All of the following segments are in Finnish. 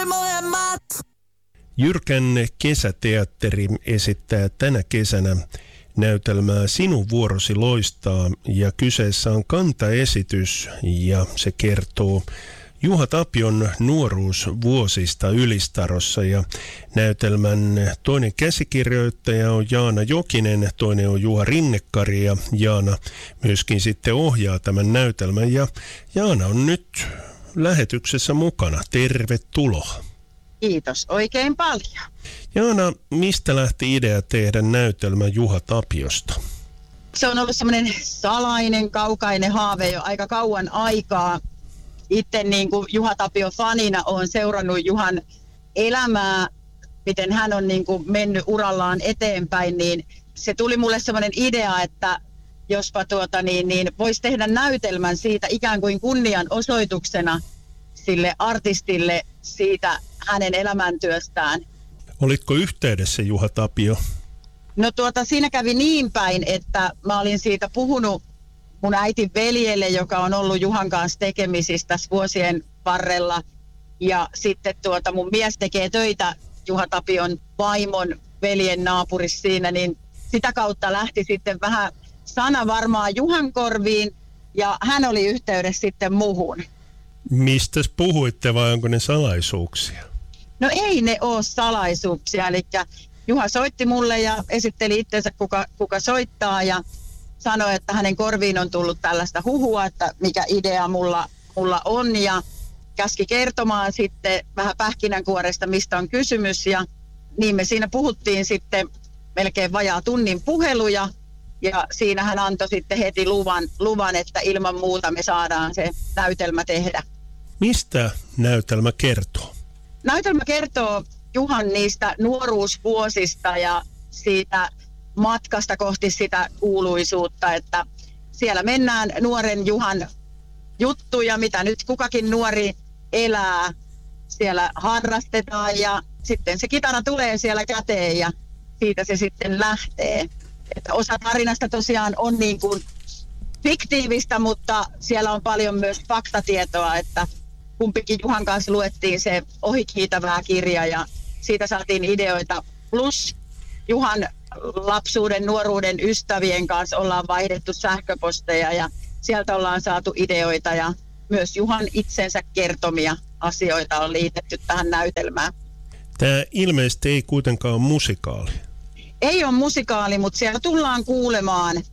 kuin molemmat. Jyrkän kesäteatteri esittää tänä kesänä näytelmää Sinun vuorosi loistaa, ja kyseessä on kantaesitys ja se kertoo Juha Tapion nuoruusvuosista Ylistarossa, ja näytelmän toinen käsikirjoittaja on Jaana Jokinen, toinen on Juha Rinnekari, ja Jaana myöskin sitten ohjaa tämän näytelmän, ja Jaana on nyt lähetyksessä mukana. Tervetuloa. Kiitos oikein paljon. Jaana, mistä lähti idea tehdä näytelmä Juha Tapiosta? Se on ollut semmoinen salainen, kaukainen haave jo aika kauan aikaa. Itse niin kuin Juha Tapion fanina olen seurannut Juhan elämää, miten hän on niin kuin mennyt urallaan eteenpäin, niin se tuli mulle semmoinen idea, että jospa voisi tehdä näytelmän siitä ikään kuin kunnianosoituksena sille artistille siitä hänen elämäntyöstään. Olitko yhteydessä Juha Tapio? No siinä kävi niin päin, että mä olin siitä puhunut mun äitin veljelle, joka on ollut Juhan kanssa tekemisissä tässä vuosien varrella. Ja sitten mun mies tekee töitä Juha Tapion vaimon veljen naapurissa siinä, niin sitä kautta lähti sitten vähän sana varmaan Juhan korviin ja hän oli yhteydessä sitten muhun. Mistäs puhuitte vai onko ne salaisuuksia? No ei ne ole salaisuuksia, eli Juha soitti mulle ja esitteli itsensä kuka soittaa ja sanoi, että hänen korviin on tullut tällaista huhua, että mikä idea mulla on ja käski kertomaan sitten vähän pähkinänkuoresta, mistä on kysymys ja niin me siinä puhuttiin sitten melkein vajaa tunnin puheluja ja siinä hän antoi sitten heti luvan, että ilman muuta me saadaan se näytelmä tehdä. Mistä näytelmä kertoo? Näytelmä kertoo Juhan niistä nuoruusvuosista ja siitä matkasta kohti sitä kuuluisuutta, että siellä mennään nuoren Juhan juttuja, mitä nyt kukakin nuori elää. Siellä harrastetaan ja sitten se kitara tulee siellä käteen ja siitä se sitten lähtee. Että osa tarinasta tosiaan on niin kuin fiktiivistä, mutta siellä on paljon myös faktatietoa, että kumpikin Juhan kanssa luettiin se ohikiitävää kirja ja siitä saatiin ideoita. Plus Juhan lapsuuden, nuoruuden ystävien kanssa ollaan vaihdettu sähköposteja ja sieltä ollaan saatu ideoita ja myös Juhan itsensä kertomia asioita on liitetty tähän näytelmään. Tämä ilmeisesti ei kuitenkaan ole musikaali. Ei ole musikaali, mutta siellä tullaan kuulemaan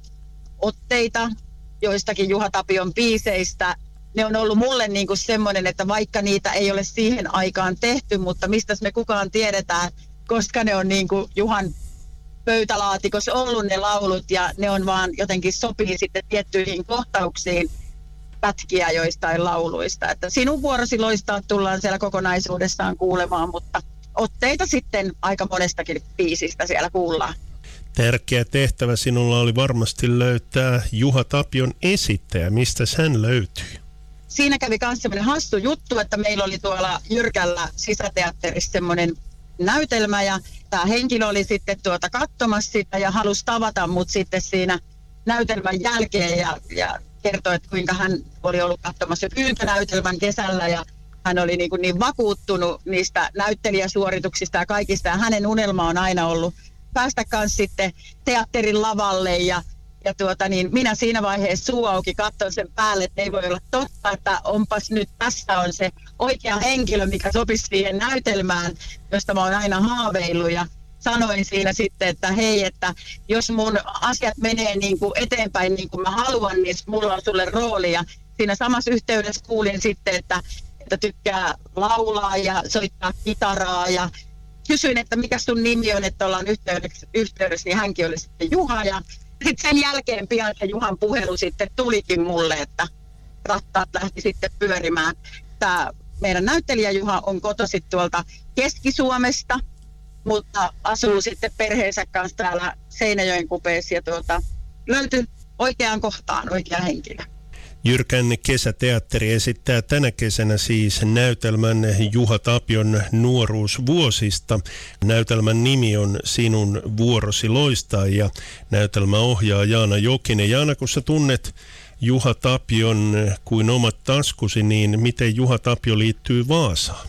otteita joistakin Juha Tapion biiseistä. Ne on ollut mulle niin kuin semmoinen, että vaikka niitä ei ole siihen aikaan tehty, mutta mistä me kukaan tiedetään, koska ne on niin kuin Juhan pöytälaatikossa ollut ne laulut ja ne on vaan jotenkin sopii sitten tiettyihin kohtauksiin pätkiä joistain lauluista. Että Sinun vuorosi loistaa tullaan siellä kokonaisuudessaan kuulemaan, mutta otteita sitten aika monestakin biisistä siellä kuullaan. Tärkeä tehtävä sinulla oli varmasti löytää Juha Tapion esittäjä. Mistä hän löytyi? Siinä kävi myös semmoinen hassu juttu, että meillä oli tuolla Jyrkällä sisäteatterissa semmoinen näytelmä ja tämä henkilö oli sitten katsomassa sitä ja halusi tavata mut sitten siinä näytelmän jälkeen ja kertoi, että kuinka hän oli ollut katsomassa Pyyntä-näytelmän kesällä ja hän oli niin vakuuttunut niistä näyttelijäsuorituksista ja kaikista ja hänen unelma on aina ollut päästä kanssa sitten teatterin lavalle ja minä siinä vaiheessa suu auki katson sen päälle, että ei voi olla totta, että onpas nyt tässä on se oikea henkilö, mikä sopisi siihen näytelmään, josta mä oon aina haaveillut ja sanoin siinä sitten, että hei, että jos mun asiat menee niin kuin eteenpäin niin kuin mä haluan, niin mulla on sulle rooli ja siinä samassa yhteydessä kuulin sitten, että tykkää laulaa ja soittaa kitaraa ja kysyin, että mikä sun nimi on, että ollaan yhteydessä, niin hänkin oli sitten Juha ja sitten sen jälkeen pian se Juhan puhelu sitten tulikin mulle, että rattaat lähti sitten pyörimään. Tämä meidän näyttelijä Juha on kotoisin tuolta Keski-Suomesta, mutta asuu sitten perheensä kanssa täällä Seinäjoen kupeessa ja löytyi oikeaan kohtaan oikea henkilö. Jyrkän kesäteatteri esittää tänä kesänä siis näytelmän Juha Tapion nuoruusvuosista. Näytelmän nimi on Sinun vuorosi loistaa ja näytelmä ohjaa Jaana Jokinen. Jaana, kun sä tunnet Juha Tapion kuin omat taskusi, niin miten Juha Tapio liittyy Vaasaan?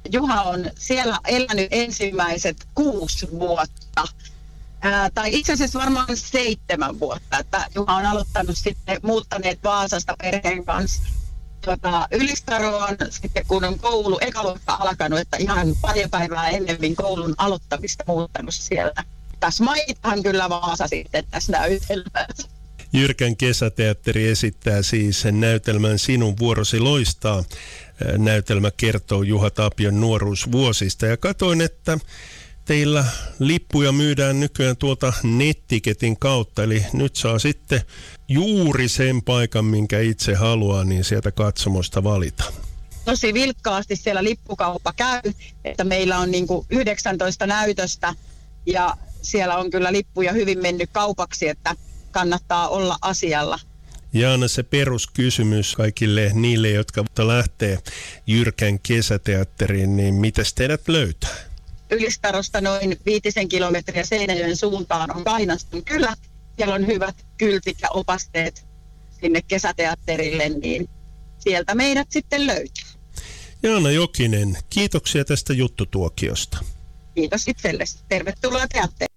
Juha on siellä elänyt ensimmäiset 6 vuotta. Tai itse asiassa varmaan 7 vuotta, että Juha on aloittanut sitten, muuttaneet Vaasasta perheen kanssa Ylistaroon sitten kun on ekaluokka alkanut, että ihan pari päivää ennemmin koulun aloittamista muuttanut sieltä. Tässä mainitaan kyllä Vaasa sitten tässä näytelmässä. Jyrkän kesäteatteri esittää siis näytelmän Sinun vuorosi loistaa. Näytelmä kertoo Juha Tapion nuoruusvuosista ja katoin, että teillä lippuja myydään nykyään tuolta nettiketin kautta, eli nyt saa sitten juuri sen paikan, minkä itse haluaa, niin sieltä katsomosta valita. Tosi vilkkaasti siellä lippukauppa käy, että meillä on niin kuin 19 näytöstä ja siellä on kyllä lippuja hyvin mennyt kaupaksi, että kannattaa olla asialla. Jaana, se peruskysymys kaikille niille, jotka lähtee Jyrkän kesäteatteriin, niin mitäs teidät löytää? Ylistarosta noin 5 kilometriä Seinäjoen suuntaan on Kainastun kylä. Siellä on hyvät kyltit ja opasteet sinne kesäteatterille, niin sieltä meidät sitten löytyy. Jaana Jokinen, kiitoksia tästä juttutuokiosta. Kiitos itsellesi. Tervetuloa teatteriin.